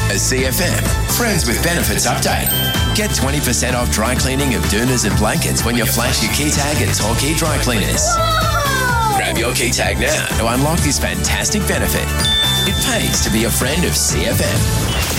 A CFM Friends with Benefits update. Get 20% off dry cleaning of doonas and blankets when you flash your key tag at Torquay Dry Cleaners. Whoa! Grab your key tag now to unlock this fantastic benefit. It pays to be a friend of CFM.